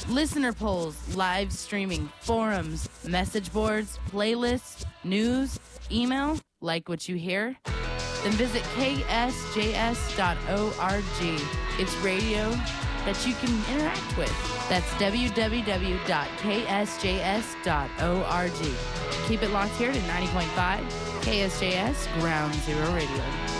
Listener polls, live streaming, forums, message boards, playlists, news, email. Like what you hear? Then visit ksjs.org. It's radio that you can interact with. That's www.ksjs.org. Keep it locked here to 90.5 KSJS Ground Zero Radio.